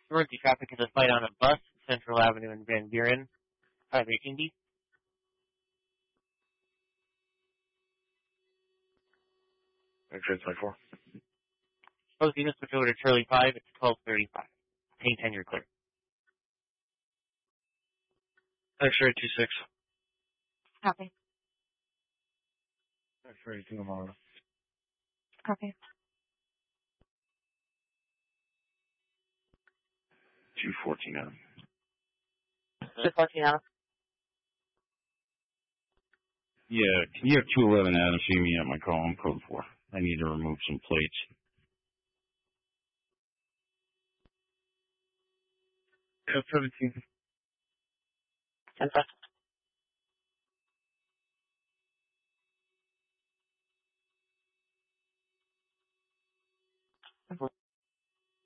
Emergency traffic is a fight on a bus, Central Avenue in Van Buren. 58 Indy. X-ray 24. Both units switch over to Charlie 5. It's 12:35. Tank 10, you're clear. X-ray 26. Copy. X-ray 2 tomorrow. Copy. 214 Adam. 214 Adam. Yeah, can you have 211 Adam see me at my call? I'm code 4. I need to remove some plates. Code 17. 10-5.